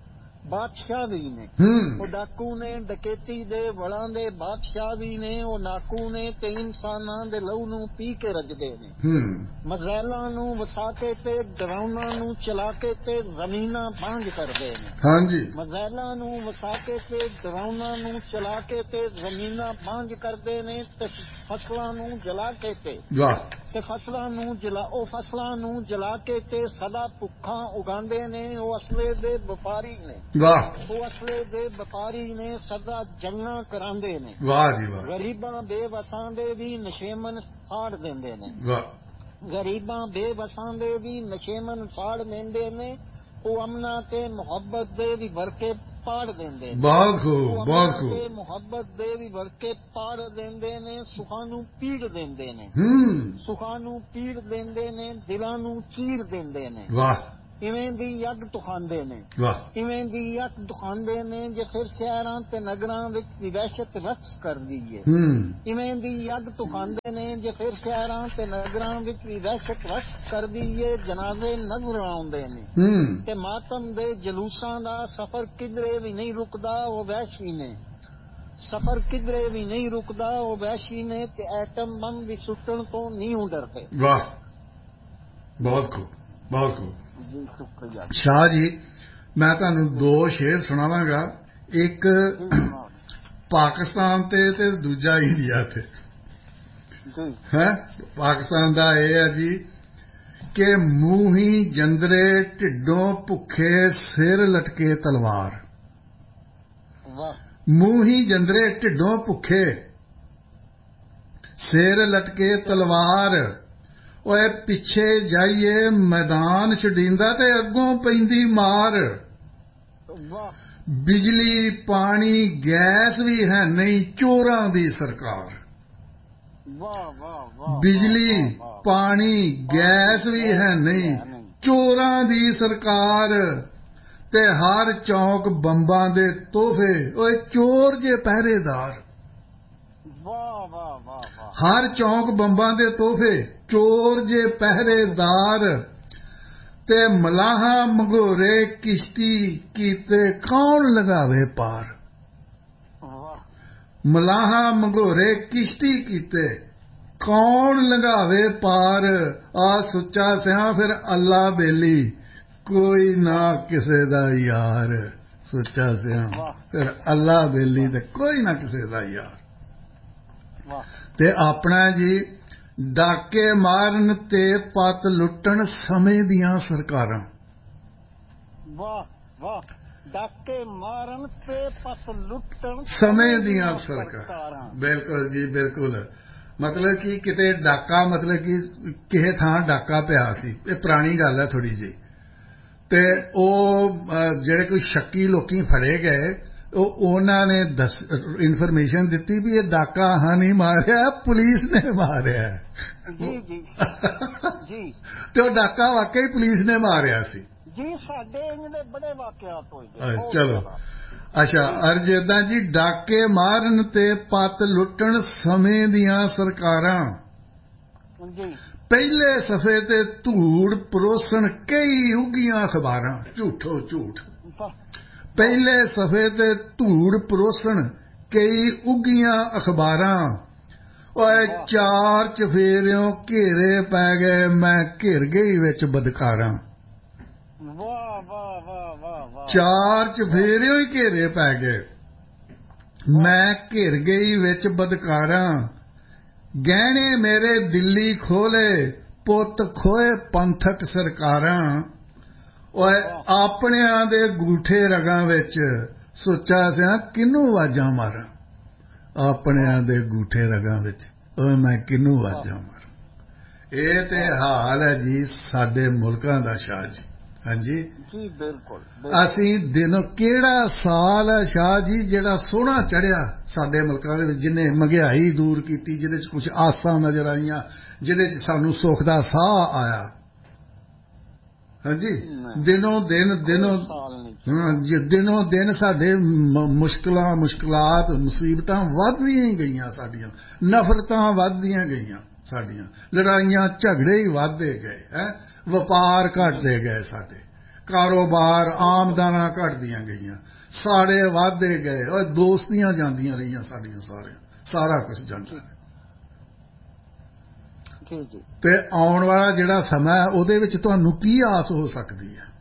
ਬਾਦਸ਼ਾਹ ਵੀ ਨੇ। ਉਹ ਡਾਕੂ ਨੇ, ਡਕੈਤੀ ਦੇ ਵਲਾਂ ਦੇ ਬਾਦਸ਼ਾਹ ਵੀ ਨੇ। ਉਹ ਨਾਕੂ ਨੇ ਤੇ ਇਨਸਾਨਾਂ ਦੇ ਲਹੂ ਨੂੰ ਪੀ ਕੇ ਰੱਜਦੇ ਨੇ। ਮਜ਼ੈਲਾਂ ਨੂੰ ਵਸਾ ਕੇ ਤੇ ਡਰਾਉਣਾ ਨੂੰ ਚਲਾ ਕੇ ਤੇ ਜ਼ਮੀਨਾਂ ਬਾਂਝ ਕਰਦੇ ਨੇ। ਹਾਂਜੀ, ਮਜ਼ੈਲਾਂ ਨੂੰ ਵਸਾ ਕੇ ਤੇ ਡਰਾਉਣਾ ਨੂੰ ਚਲਾ ਕੇ ਤੇ ਜ਼ਮੀਨਾਂ ਬਾਂਝ ਕਰਦੇ ਨੇ ਤੇ ਫਸਲਾਂ ਨੂੰ ਜਲਾ ਕੇ ਤੇ ਤੇ ਫਸਲਾਂ ਨੂੰ ਜਲਾ ਉਹ ਫਸਲਾਂ ਨੂੰ ਜਲਾ ਕੇ ਤੇ ਸਦਾ ਭੁੱਖਾਂ ਉਗਾਉਂਦੇ ਨੇ। ਉਹ ਅਸਲੇ ਦੇ ਵਪਾਰੀ ਨੇ। ਵਾਹ, ਉਹ ਅਸਲੇ ਦੇ ਵਪਾਰੀ ਨੇ, ਸਦਾ ਜੰਗਾਂ ਕਰਾਉਂਦੇ ਨੇ। ਵਾਹ ਜੀ ਵਾਹ। ਗਰੀਬਾਂ ਬੇਵਸਾਂ ਦੇ ਵੀ ਨਸ਼ੇਮਨ ਫਾੜ ਦਿੰਦੇ ਨੇ। ਵਾਹ, ਗਰੀਬਾਂ ਬੇਵਸਾਂ ਦੇ ਵੀ ਨਸ਼ੇਮਨ ਫਾੜ ਦਿੰਦੇ ਨੇ। ਉਹ ਅਮਨਾ ਤੇ ਮੁਹੱਬਤ ਦੇ ਵੀ ਵਰਕੇ ਪਾੜ ਦਿੰਦੇ ਨੇ। ਬਹੁਤ ਖੂਬ, ਬਹੁਤ ਖੂਬ। ਤੇ ਮੁਹੱਬਤ ਦੇ ਵੀ ਵਰਕੇ ਪਾੜ ਦਿੰਦੇ ਨੇ। ਸੁਖਾਂ ਨੂੰ ਪੀੜ ਦਿੰਦੇ ਨੇ। ਸੁਖਾਂ ਨੂੰ ਪੀੜ ਦਿੰਦੇ ਨੇ, ਦਿਲਾਂ ਨੂੰ ਚੀਰ ਦਿੰਦੇ ਨੇ। ਵਾਹ, ਇਵੇਂ ਦੀ ਯੱਗ ਤੁਖਾਂਦੇ ਨੇ। ਵਾਹ, ਇਵੇਂ ਦੀ ਯੱਗ ਤੁਖਾਂਦੇ ਨੇ ਜੇ ਫਿਰ ਸ਼ਹਿਰਾਂ ਤੇ ਨਗਰਾਂ ਵਿੱਚ ਵੀ ਵਹਿਸ਼ਤ ਰਕਸ ਕਰਦੀ ਏ। ਇਵੇਂ ਦੀ ਯੱਗ ਤੁਖਾਂਦੇ ਨੇ ਜੇ ਫਿਰ ਸ਼ਹਿਰਾਂ ਤੇ ਨਗਰਾਂ ਵਿੱਚ ਵੀ ਵਹਿਸ਼ਤ ਰਕਸ ਕਰਦੀ ਏ। ਜਨਾਜ਼ੇ ਨਜ਼ਰ ਆਉਂਦੇ ਨੇ ਤੇ ਮਾਤਮ ਦੇ ਜਲੂਸਾਂ ਦਾ ਸਫ਼ਰ ਕਿਧਰੇ ਵੀ ਨਹੀਂ ਰੁਕਦਾ। ਉਹ ਵਹਿਸ਼ੀ ਨੇ, ਸਫ਼ਰ ਕਿਧਰੇ ਵੀ ਨਹੀਂ ਰੁਕਦਾ। ਉਹ ਵਹਿਸ਼ੀ ਨੇ ਤੇ ਐਟਮ ਬੰਬ ਵੀ ਸੁੱਟਣ ਤੋਂ ਨਹੀਂ ਡਰਦੇ। ਵਾਹ, ਬਹੁਤ ਖੂਬ, ਬਹੁਤ ਖੂਬ। ਸ਼ਾਹ ਜੀ, ਮੈਂ ਤੁਹਾਨੂੰ ਦੋ ਸ਼ੇਰ ਸੁਣਾਵਾਂਗਾ, ਇੱਕ ਪਾਕਿਸਤਾਨ ਤੇ ਤੇ ਦੂਜਾ ਇੰਡੀਆ ਤੇ। ਹੈ ਪਾਕਿਸਤਾਨ ਦਾ ਇਹ ਹੈ ਜੀ ਕਿ ਮੂੰਹੀ ਜੰਦਰੇ ਢਿੱਡੋਂ ਭੁੱਖੇ ਸਿਰ ਲਟਕੇ ਤਲਵਾਰ। ਮੂੰਹੀ ਜੰਦਰੇ ਢਿੱਡੋਂ ਭੁੱਖੇ ਸਿਰ ਲਟਕੇ ਤਲਵਾਰ। ਓਏ ਪਿੱਛੇ ਜਾਈਏ ਮੈਦਾਨ ਛਡਿੰਦਾ ਤੇ ਅੱਗੋਂ ਪੈਂਦੀ ਮਾਰ। ਬਿਜਲੀ ਪਾਣੀ ਗੈਸ ਵੀ ਹੈ ਨਹੀਂ ਚੋਰਾਂ ਦੀ ਸਰਕਾਰ। ਬਿਜਲੀ ਪਾਣੀ ਗੈਸ ਵੀ ਹੈ ਨਹੀਂ ਚੋਰਾਂ ਦੀ ਸਰਕਾਰ। ਤੇ ਹਰ ਚੌਂਕ ਬੰਬਾਂ ਦੇ ਤੋਹਫੇ। ਓਏ ਚੋਰ ਜੇ ਪਹਿਰੇਦਾਰ। ਹਰ ਚੌਂਕ ਬੰਬਾਂ ਦੇ ਤੋਹਫੇ, ਚੋਰ ਜੇ ਪਹਿਰੇਦਾਰ। ਤੇ ਮਲਾਹਾਂ ਮੰਗੋਰੇ ਕਿਸ਼ਤੀ ਕੀਤੇ ਕੌਣ ਲਗਾਵੇ ਪਾਰ। ਮਲਾਹਾਂ ਮੰਗੋਰੇ ਕਿਸ਼ਤੀ ਕੀਤੇ ਕੌਣ ਲਗਾਵੇ ਪਾਰ। ਆ ਸੁੱਚਾ ਸਿਆਂ ਫਿਰ ਅੱਲਾ ਬੇਲੀ ਕੋਈ ਨਾ ਕਿਸੇ ਦਾ ਯਾਰ। ਸੁੱਚਾ ਸਿਆਂ ਫਿਰ ਅੱਲਾ ਬੇਲੀ ਤੇ ਕੋਈ ਨਾ ਕਿਸੇ ਦਾ ਯਾਰ। ਤੇ ਆਪਣਾ ਜੀ ਡਾਕੇ ਮਾਰਨ ਤੇ ਪੱਤ ਲੁੱਟਣ ਸਮੇਂ ਦੀਆਂ ਸਰਕਾਰਾਂ। ਵਾਹ ਵਾਹ, ਡਾਕੇ ਮਾਰਨ ਤੇ ਪੱਤ ਲੁੱਟਣ ਸਮੇਂ ਦੀਆਂ ਸਰਕਾਰਾਂ। ਬਿਲਕੁਲ ਜੀ, ਬਿਲਕੁਲ। ਮਤਲਬ ਕਿ ਕਿਤੇ ਡਾਕਾ, ਮਤਲਬ ਕਿ ਕਿਸੇ ਥਾਂ ਡਾਕਾ ਪਿਆ ਸੀ। ਇਹ ਪੁਰਾਣੀ ਗੱਲ ਹੈ ਥੋੜ੍ਹੀ ਜਿਹੀ। ਤੇ ਉਹ ਜਿਹੜੇ ਕੋਈ ਸ਼ੱਕੀ ਲੋਕੀ ਫੜੇ ਗਏ, ਉਹ ਉਹਨਾਂ ਨੇ ਦੱਸ ਇਨਫੋਰਮੇਸ਼ਨ ਦਿੱਤੀ ਵੀ ਇਹ ਡਾਕਾ ਹਾਂ ਨਹੀਂ ਮਾਰਿਆ, ਪੁਲਿਸ ਨੇ ਮਾਰਿਆ। ਜੀ ਜੀ ਜੀ। ਤੇ ਉਹ ਡਾਕਾ ਵਾਕਈ ਪੁਲਿਸ ਨੇ ਮਾਰਿਆ ਸੀ ਜੀ। ਸਾਡੇ ਇਹਦੇ ਬੜੇ ਵਾਕਿਆਤ ਹੋਏ। ਚਲੋ ਅੱਛਾ, ਅਰਜ ਏਦਾਂ ਜੀ, ਡਾਕੇ ਮਾਰਨ ਤੇ ਪੱਤ ਲੁੱਟਣ ਸਮੇਂ ਦੀਆਂ ਸਰਕਾਰਾਂ। ਜੀ। ਪਹਿਲੇ ਸਫ਼ੇ ਤੇ ਧੂੜ ਪਰੋਸਣ ਕਈ ਉੱਗੀਆਂ ਅਖਬਾਰਾਂ। ਝੂਠੋ ਝੂਠ। ਪਹਿਲੇ ਸਫ਼ੇ ਤੇ ਧੂੜ ਪਰੋਸਣ ਕਈ ਉੱਗੀਆਂ ਅਖਬਾਰਾਂ। ਓਏ ਚਾਰ ਚਫੇਰਿਓਂ ਘੇਰੇ ਪੈ ਗਏ, ਮੈਂ ਘਿਰ ਗਈ ਵਿੱਚ ਬਦਕਾਰਾਂ। ਵਾਹ ਵਾਹ ਵਾਹ ਵਾਹ ਵਾਹ। ਚਾਰ ਚਫੇਰਿਓਂ ਹੀ ਘੇਰੇ ਪੈ ਗਏ, ਮੈਂ ਘਿਰ ਗਈ ਵਿੱਚ ਬਦਕਾਰਾਂ। ਗਹਿਣੇ ਮੇਰੇ ਦਿੱਲੀ ਖੋਲੇ, ਪੁੱਤ ਖੋਏ ਪੰਥਕ ਸਰਕਾਰਾਂ। ਓਏ ਆਪਣਿਆਂ ਦੇ ਗੂਠੇ ਰਗਾਂ ਵਿੱਚ ਸੋਚਾ ਸਿਆ ਕਿਹਨੂੰ ਆਵਾਜ਼ਾਂ ਮਾਰਾਂ। ਆਪਣਿਆਂ ਦੇ ਗੂਠੇ ਰਗਾਂ ਵਿੱਚ ਓਏ ਮੈਂ ਕਿਹਨੂੰ ਆਵਾਜ਼ਾਂ ਮਾਰਾਂ। ਇਹ ਤੇ ਹਾਲ ਹੈ ਜੀ ਸਾਡੇ ਮੁਲਕਾਂ ਦਾ ਸ਼ਾਹ ਜੀ। ਹਾਂਜੀ ਜੀ, ਬਿਲਕੁਲ। ਅਸੀਂ ਦਿਨੋਂ ਕਿਹੜਾ ਸਾਲ ਹੈ ਸ਼ਾਹ ਜੀ ਜਿਹੜਾ ਸੋਹਣਾ ਚੜ੍ਹਿਆ ਸਾਡੇ ਮੁਲਕਾਂ ਦੇ ਵਿੱਚ, ਜਿਹਨੇ ਮਹਿੰਗਾਈ ਦੂਰ ਕੀਤੀ, ਜਿਹਦੇ 'ਚ ਕੁਝ ਆਸਾਂ ਨਜ਼ਰ ਆਈਆਂ, ਜਿਹਦੇ 'ਚ ਸਾਨੂੰ ਸੁੱਖ ਦਾ ਸਾਹ ਆਇਆ। ਹਾਂਜੀ, ਦਿਨੋਂ ਦਿਨ ਦਿਨੋਂ ਦਿਨੋਂ ਦਿਨ ਸਾਡੇ ਮੁਸ਼ਕਿਲਾਂ ਮੁਸ਼ਕਿਲਾਤ ਮੁਸੀਬਤਾਂ ਵੱਧਦੀਆਂ ਹੀ ਗਈਆਂ ਸਾਡੀਆਂ। ਨਫ਼ਰਤਾਂ ਵੱਧਦੀਆਂ ਗਈਆਂ ਸਾਡੀਆਂ। ਲੜਾਈਆਂ ਝਗੜੇ ਹੀ ਵੱਧਦੇ ਗਏ। ਹੈ ਵਪਾਰ ਘਟਦੇ ਗਏ ਸਾਡੇ। ਕਾਰੋਬਾਰ ਆਮਦਨਾਂ ਘਟਦੀਆਂ ਗਈਆਂ, ਸਾਰੇ ਵਾਧੇ ਗਏ, ਉਹ ਦੋਸਤੀਆਂ ਜਾਂਦੀਆਂ ਰਹੀਆਂ ਸਾਡੀਆਂ, ਸਾਰੇ ਸਾਰਾ ਕੁਝ ਜਾਂਦਾ। ਤੇ ਆਉਣ ਵਾਲਾ ਜਿਹੜਾ ਸਮਾਂ ਹੈ ਉਹਦੇ ਵਿੱਚ ਤੁਹਾਨੂੰ ਕੀ ਆਸ ਹੋ ਸਕਦੀ ਹੈ?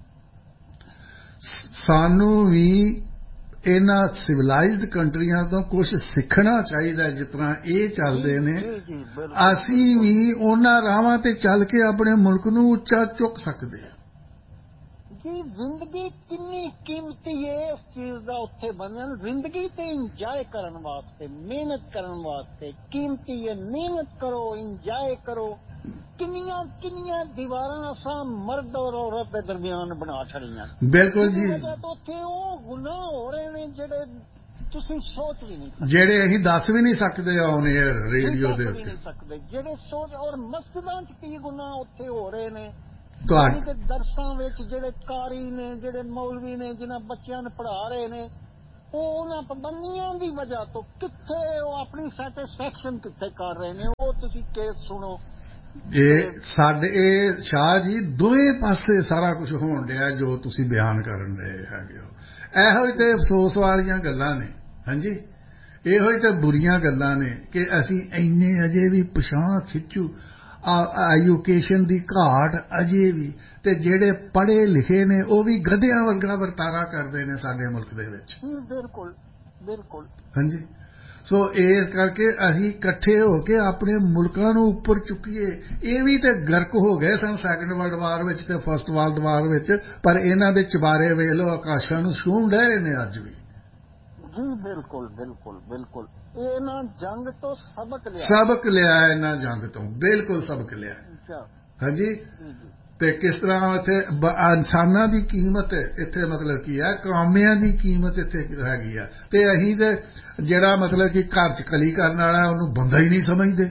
ਸਾਨੂੰ ਵੀ ਇਹਨਾਂ ਸਿਵਲਾਈਜ਼ਡ ਕੰਟਰੀਆਂ ਤੋਂ ਕੁਝ ਸਿੱਖਣਾ ਚਾਹੀਦਾ। ਜਿਸ ਤਰ੍ਹਾਂ ਇਹ ਚੱਲਦੇ ਨੇ, ਅਸੀਂ ਵੀ ਉਹਨਾਂ ਰਾਹਾਂ ਤੇ ਚੱਲ ਕੇ ਆਪਣੇ ਮੁਲਕ ਨੂੰ ਉੱਚਾ ਚੁੱਕ ਸਕਦੇ ਹਾਂ। ਜੀ ਜ਼ਿੰਦਗੀ ਕਿੰਨੀ ਕੀਮਤੀ ਹੈ ਇਸ ਚੀਜ਼ ਦਾ ਉੱਥੇ ਬਣਿਆ। ਜ਼ਿੰਦਗੀ ਤੇ ਇੰਜੋਏ ਕਰਨ ਵਾਸਤੇ, ਮਿਹਨਤ ਕਰਨ ਵਾਸਤੇ ਕੀਮਤੀ ਹੈ। ਮਿਹਨਤ ਕਰੋ, ਇੰਜੋਏ ਕਰੋ। ਕਿੰਨੀਆਂ ਕਿੰਨੀਆਂ ਦੀਵਾਰਾਂ ਅਸਾਂ ਮਰਦ ਔਰ ਔਰਤ ਦੇ ਦਰਮਿਆਨ ਬਣਾ ਛੜੀਆਂ। ਬਿਲਕੁਲ ਜੀ। ਉੱਥੇ ਉਹ ਗੁਨਾਹ ਹੋ ਰਹੇ ਨੇ ਜਿਹੜੇ ਤੁਸੀਂ ਸੋਚ ਵੀ ਨਹੀਂ ਸਕਦੇ, ਜਿਹੜੇ ਅਸੀਂ ਦੱਸ ਵੀ ਨਹੀਂ ਸਕਦੇ ਔਨ 에ਅਰ ਰੇਡੀਓ ਦੇ ਉੱਤੇ, ਸਕਦੇ ਜਿਹੜੇ ਸੋਚ। ਔਰ ਮਸਜਿਦਾਂ 'ਚ ਕੀ ਗੁਨਾਹ ਉੱਥੇ ਹੋ ਰਹੇ ਨੇ। ਤੁਹਾਡੇ ਦਰਸਾਂ ਵਿੱਚ ਜਿਹੜੇ ਕਾਰੀ ਨੇ, ਜਿਹੜੇ ਮੌਲਵੀ ਨੇ, ਜਿਹਨਾਂ ਬੱਚਿਆਂ ਨੂੰ ਪੜ੍ਹਾ ਰਹੇ ਨੇ, ਉਹ ਉਹਨਾਂ ਪਾਬੰਦੀਆਂ ਦੀ ਵਜ੍ਹਾ ਤੋਂ ਕਿੱਥੇ ਉਹ ਆਪਣੀ ਸੈਟਿਸਫੈਕਸ਼ਨ ਕਿੱਥੇ ਕਰ ਰਹੇ ਨੇ। ਉਹ ਤੁਸੀਂ ਕੇਸ ਸੁਣੋ। ਇਹ ਸਾਡੇ ਇਹ ਸ਼ਾਹ ਜੀ ਦੋਵੇਂ ਪਾਸੇ ਸਾਰਾ ਕੁਝ ਹੋਣ ਡਿਆ ਜੋ ਤੁਸੀਂ ਬਿਆਨ ਕਰਨ ਦੇ ਹੈਗੇ ਹੋ। ਇਹੋ ਹੀ ਤੇ ਅਫਸੋਸ ਵਾਲੀਆਂ ਗੱਲਾਂ ਨੇ। ਹਾਂਜੀ, ਇਹੋ ਹੀ ਤੇ ਬੁਰੀਆਂ ਗੱਲਾਂ ਨੇ ਕਿ ਅਸੀਂ ਇੰਨੇ ਅਜੇ ਵੀ ਪਛਾਣ ਖਿੱਚੂ, ਐਜੂਕੇਸ਼ਨ ਦੀ ਘਾਟ ਅਜੇ ਵੀ, ਤੇ ਜਿਹੜੇ ਪੜ੍ਹੇ ਲਿਖੇ ਨੇ ਉਹ ਵੀ ਗਧਿਆਂ ਵਰਗਾ ਵਰਤਾਰਾ ਕਰਦੇ ਨੇ ਸਾਡੇ ਮੁਲਕ ਦੇ ਵਿੱਚ। ਬਿਲਕੁਲ ਬਿਲਕੁਲ। ਹਾਂਜੀ, ਸੋ ਇਸ ਕਰਕੇ ਅਸੀਂ ਇਕੱਠੇ ਹੋ ਕੇ ਆਪਣੇ ਮੁਲਕਾਂ ਨੂੰ ਉੱਪਰ ਚੁੱਕੀਏ। ਇਹ ਵੀ ਤੇ ਗਰਕ ਹੋ ਗਏ ਸਨ ਸੈਕੰਡ ਵਰਲਡ ਵਾਰ ਵਿੱਚ ਤੇ ਫਸਟ ਵਰਲਡ ਵਾਰ ਵਿੱਚ, ਪਰ ਇਹਨਾਂ ਦੇ ਚਬਾਰੇ ਵੇਖ ਲਓ ਆਕਾਸ਼ਾਂ ਨੂੰ ਛੂਹ ਰਹੇ ਨੇ ਅੱਜ ਵੀ। ਜੀ ਬਿਲਕੁਲ ਬਿਲਕੁਲ ਬਿਲਕੁਲ। ਇਹਨਾਂ ਜੰਗ ਤੋਂ ਸਬਕ ਲਿਆ, ਸਬਕ ਲਿਆ ਇਹਨਾਂ ਜੰਗ ਤੋਂ, ਬਿਲਕੁਲ ਸਬਕ ਲਿਆ। ਹਾਂਜੀ, ਤੇ ਕਿਸ ਤਰ੍ਹਾਂ ਇੱਥੇ ਇਨਸਾਨਾਂ ਦੀ ਕੀਮਤ ਇੱਥੇ ਮਤਲਬ ਕੀ ਹੈ, ਕਾਮਿਆਂ ਦੀ ਕੀਮਤ ਇੱਥੇ ਹੈਗੀ ਆ। ਤੇ ਅਸੀਂ ਤੇ ਜਿਹੜਾ ਮਤਲਬ ਕਿ ਘਰ 'ਚ ਕਲੀ ਕਰਨ ਵਾਲਾ ਉਹਨੂੰ ਬੰਦਾ ਹੀ ਨਹੀਂ ਸਮਝਦੇ,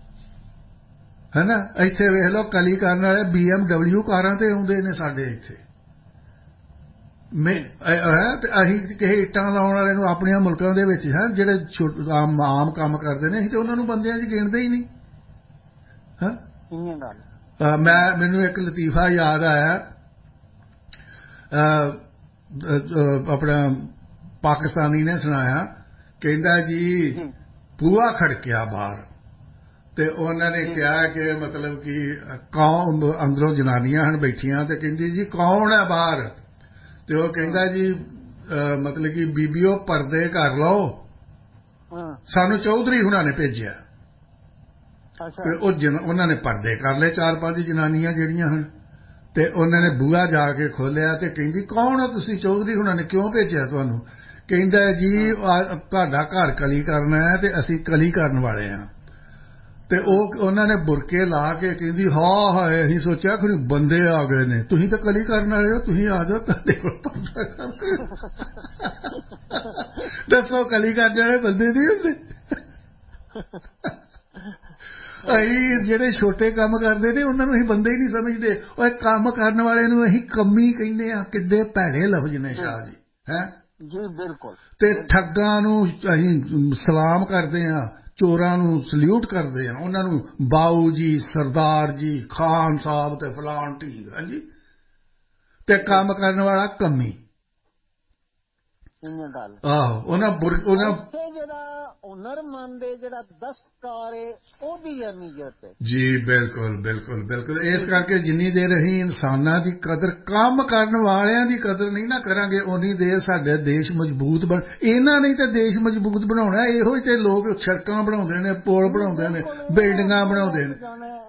ਹੈ ਨਾ। ਇੱਥੇ ਵੇਖ ਲਓ ਕਲੀ ਕਰਨ ਵਾਲੇ ਬੀ ਐਮ ਡਬਲਿਊ ਕਾਰਾਂ ਤੇ ਆਉਂਦੇ ਨੇ ਸਾਡੇ ਇੱਥੇ। ਮੈਂ ਤੇ ਅਸੀਂ ਕਿਸੇ ਇੱਟਾਂ ਲਾਉਣ ਵਾਲੇ ਨੂੰ ਆਪਣੀਆਂ ਮੁਲਕਾਂ ਦੇ ਵਿੱਚ ਹੈ ਜਿਹੜੇ ਆਮ ਆਮ ਕੰਮ ਕਰਦੇ ਨੇ, ਅਸੀਂ ਤੇ ਉਹਨਾਂ ਨੂੰ ਬੰਦਿਆਂ 'ਚ ਗਿਣਦੇ ਹੀ ਨਹੀਂ। ਹਾਂ, ਮੈਂ ਮੈਨੂੰ ਇੱਕ ਲਤੀਫਾ ਯਾਦ ਆਇਆ, ਆਪਣਾ ਪਾਕਿਸਤਾਨੀ ਨੇ ਸੁਣਾਇਆ। ਕਹਿੰਦਾ ਜੀ ਬੂਹਾ ਖੜਕਿਆ ਬਾਹਰ, ਤੇ ਉਹਨਾਂ ਨੇ ਕਿਹਾ ਕਿ ਮਤਲਬ ਕਿ ਕੌਣ, ਅੰਦਰੋਂ ਜਨਾਨੀਆਂ ਹਨ ਬੈਠੀਆਂ, ਤੇ ਕਹਿੰਦੀ ਜੀ ਕੌਣ ਹੈ ਬਾਹਰ? ਤੇ ਉਹ ਕਹਿੰਦਾ ਜੀ ਮਤਲਬ ਕਿ ਬੀਬੀਓ ਪਰਦੇ ਕਰ ਲਓ, ਸਾਨੂੰ ਚੌਧਰੀ ਹੁਣਾਂ ਨੇ ਭੇਜਿਆ। ਤੇ ਉਹ ਉਹਨਾਂ ਨੇ ਪਰਦੇ ਕਰ ਲਏ, ਚਾਰ ਪੰਜ ਜਨਾਨੀਆਂ ਜਿਹੜੀਆਂ ਹਨ, ਤੇ ਉਹਨਾਂ ਨੇ ਬੂਹਾ ਜਾ ਕੇ ਖੋਲਿਆ ਤੇ ਕਹਿੰਦੀ ਕੌਣ ਹੋ ਤੁਸੀਂ? ਚੌਧਰੀ ਹੁਣਾਂ ਨੇ ਕਿਉਂ ਭੇਜਿਆ ਤੁਹਾਨੂੰ? ਕਹਿੰਦਾ ਜੀ ਤੁਹਾਡਾ ਘਰ ਕਲੀ ਕਰਨਾ ਹੈ ਤੇ ਅਸੀਂ ਕਲੀ ਕਰਨ ਵਾਲੇ ਹਾਂ। ਤੇ ਉਹ ਉਹਨਾਂ ਨੇ ਬੁਰਕੇ ਲਾ ਕੇ ਕਹਿੰਦੀ ਹਾਂ ਹਾਏ ਅਸੀਂ ਸੋਚਿਆ ਕਿ ਬੰਦੇ ਆ ਗਏ ਨੇ, ਤੁਸੀਂ ਤਾਂ ਕਲੀ ਕਰਨ ਵਾਲੇ ਹੋ, ਤੁਸੀਂ ਆ ਜਾਓ ਤੁਹਾਡੇ ਕੋਲ ਪਰਦਾ ਕਰ। ਦੱਸੋ ਕਲੀ ਕਰਨ ਵਾਲੇ ਬੰਦੇ ਨਹੀਂ ਹੁੰਦੇ। ਅਸੀਂ ਜਿਹੜੇ ਛੋਟੇ ਕੰਮ ਕਰਦੇ ਨੇ ਉਹਨਾਂ ਨੂੰ ਅਸੀਂ ਬੰਦੇ ਹੀ ਨਹੀਂ ਸਮਝਦੇ। ਉਹ ਕੰਮ ਕਰਨ ਵਾਲੇ ਨੂੰ ਅਸੀਂ ਕਮੀ ਕਹਿੰਦੇ ਆ। ਕਿੱਡੇ ਭੈੜੇ ਲਫ਼ਜ਼ ਨੇ ਸ਼ਾਹ ਜੀ, ਹੈ ਜੀ ਬਿਲਕੁਲ। ਤੇ ਠੱਗਾਂ ਨੂੰ ਅਸੀਂ ਸਲਾਮ ਕਰਦੇ ਹਾਂ, ਚੋਰਾਂ ਨੂੰ ਸਲੂਟ ਕਰਦੇ ਹਾਂ, ਉਹਨਾਂ ਨੂੰ ਬਾਊ ਜੀ, ਸਰਦਾਰ ਜੀ, ਖਾਨ ਸਾਹਿਬ ਤੇ ਫਲਾਣ ਢੀਂਗ। ਹਾਂਜੀ, ਤੇ ਕੰਮ ਕਰਨ ਵਾਲਾ ਕਮੀ। ਆਹੋ, ਉਹਨਾਂ ਉਹਨਾਂ ਜਿਹੜਾ ਹੁਨਰਮੰਦ ਹੈ, ਜਿਹੜਾ ਦਸਤਕਾਰ ਹੈ, ਉਹਦੀ ਅਹਿਮੀਅਤ ਹੈ। ਜੀ ਬਿਲਕੁਲ ਬਿਲਕੁਲ ਬਿਲਕੁਲ। ਇਸ ਕਰਕੇ ਜਿੰਨੀ ਦੇਰ ਅਸੀਂ ਇਨਸਾਨਾਂ ਦੀ ਕਦਰ, ਕੰਮ ਕਰਨ ਵਾਲਿਆਂ ਦੀ ਕਦਰ ਨਹੀਂ ਨਾ ਕਰਾਂਗੇ, ਉਨੀ ਦੇਰ ਸਾਡੇ ਦੇਸ਼ ਮਜ਼ਬੂਤ ਬਣ। ਇਹਨਾਂ ਨੇ ਤਾਂ ਦੇਸ਼ ਮਜ਼ਬੂਤ ਬਣਾਉਣਾ। ਇਹੋ ਹੀ ਤੇ ਲੋਕ ਸੜਕਾਂ ਬਣਾਉਂਦੇ ਨੇ, ਪੁਲ ਬਣਾਉਂਦੇ ਨੇ, ਬਿਲਡਿੰਗਾਂ ਬਣਾਉਂਦੇ ਨੇ।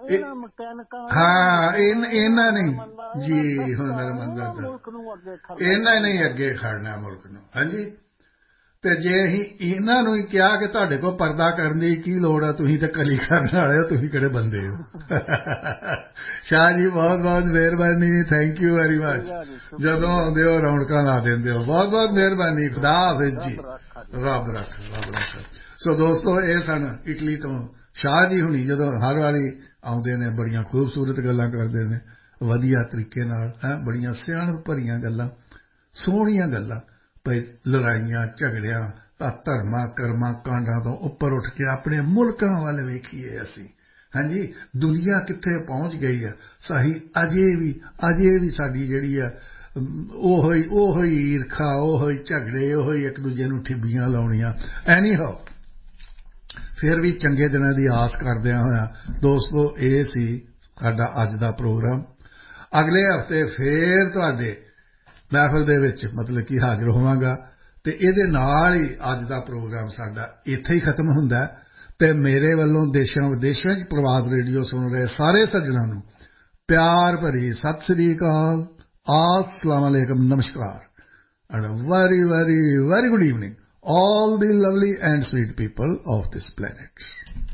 ਹਾਂ, ਇਹਨਾਂ ਨੇ ਜੀ ਹੁਨਰਮੰਦਾਂ ਦਾ ਇਹਨਾਂ ਨੇ ਅੱਗੇ ਖੜਨਾ ਮੁਲਕ ਨੂੰ। ਹਾਂਜੀ, ਤੇ ਜੇ ਅਸੀਂ ਇਹਨਾਂ ਨੂੰ ਹੀ ਕਿਹਾ ਕਿ ਤੁਹਾਡੇ ਕੋਲ ਪਰਦਾ ਕਰਨ ਦੀ ਕੀ ਲੋੜ ਹੈ, ਤੁਸੀਂ ਤਾਂ ਕਲੀ ਕਰਨ ਵਾਲੇ ਹੋ, ਤੁਸੀਂ ਕਿਹੜੇ ਬੰਦੇ ਹੋ। ਸ਼ਾਹ ਜੀ ਬਹੁਤ ਬਹੁਤ ਮਿਹਰਬਾਨੀ, ਥੈਂਕ ਯੂ ਵੈਰੀ ਮਚ। ਜਦੋਂ ਆਉਂਦੇ ਹੋ ਰੌਣਕਾਂ ਲਾ ਦਿੰਦੇ ਹੋ, ਬਹੁਤ ਬਹੁਤ ਮਿਹਰਬਾਨੀ। ਖੁਦਾ ਹਾਫਿਜ਼ ਜੀ, ਰੱਬ ਰੱਖ ਰੱਬ ਰੱਖ। ਸੋ ਦੋਸਤੋ, ਇਹ ਸਨ ਇਟਲੀ ਤੋਂ ਸ਼ਾਹ ਜੀ ਹੁਣੀ। ਜਦੋਂ ਹਰ ਵਾਰੀ ਆਉਂਦੇ ਨੇ ਬੜੀਆਂ ਖੂਬਸੂਰਤ ਗੱਲਾਂ ਕਰਦੇ ਨੇ, ਵਧੀਆ ਤਰੀਕੇ ਨਾਲ, ਹੈ ਬੜੀਆਂ ਸਿਆਣਪ ਭਰੀਆਂ ਗੱਲਾਂ, ਸੋਹਣੀਆਂ ਗੱਲਾਂ। ਭਾਈ ਲੜਾਈਆਂ ਝਗੜਿਆਂ, ਧਰਮਾਂ ਕਰਮਾਂ ਕਾਂਡਾਂ ਤੋਂ ਉੱਪਰ ਉੱਠ ਕੇ ਆਪਣੇ ਮੁਲਕਾਂ ਵੱਲ ਵੇਖੀਏ ਅਸੀਂ, ਹਾਂਜੀ ਦੁਨੀਆ ਕਿੱਥੇ ਪਹੁੰਚ ਗਈ ਹੈ ਸਹੀ ਅਜੇ ਵੀ ਅਜੇ ਵੀ ਸਾਡੀ ਜਿਹੜੀ ਆ ਉਹ ਹੀ ਉਹ ਹੀ ਈਰਖਾ ਉਹ ਹੀ ਝਗੜੇ ਉਹ ਹੀ ਇੱਕ ਦੂਜੇ ਨੂੰ ਠਿੱਬੀਆਂ ਲਾਉਣੀਆਂ ਐਨੀ ਹਾਓ ਫਿਰ ਵੀ ਚੰਗੇ ਦਿਨਾਂ ਦੀ ਆਸ ਕਰਦਿਆਂ ਹੋਇਆ ਦੋਸਤੋ ਇਹ ਸੀ ਸਾਡਾ ਅੱਜ ਦਾ ਪ੍ਰੋਗਰਾਮ ਅਗਲੇ ਹਫ਼ਤੇ ਫਿਰ ਤੁਹਾਡੇ ਮਹਿਫਲ ਦੇ ਵਿੱਚ ਮਤਲਬ ਕਿ ਹਾਜ਼ਰ ਹੋਵਾਂਗਾ ਤੇ ਇਹਦੇ ਨਾਲ ਹੀ ਅੱਜ ਦਾ ਪ੍ਰੋਗਰਾਮ ਸਾਡਾ ਇੱਥੇ ਹੀ ਖਤਮ ਹੁੰਦਾ ਤੇ ਮੇਰੇ ਵੱਲੋਂ ਦੇਸ਼ਾਂ ਵਿਦੇਸ਼ਾਂ 'ਚ ਪ੍ਰਵਾਸ ਰੇਡੀਓ ਸੁਣ ਰਹੇ ਸਾਰੇ ਸੱਜਣਾਂ ਨੂੰ ਪਿਆਰ ਭਰੀ ਸਤਿ ਸ੍ਰੀ ਅਕਾਲ अस्सलाम alaikum namaskar and a very very very good evening all the lovely and sweet people of this planet